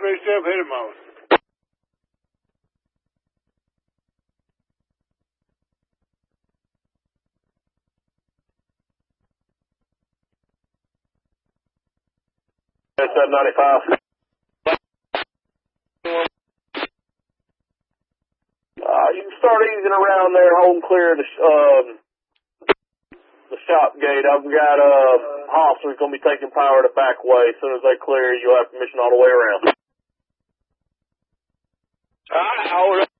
fixed up, hit him on. That's 95. You can start easing around there, holding clear the shop gate. I've got Hoss who's going to be taking power the back way. As soon as they clear, you'll have permission all the way around. All right, hold up.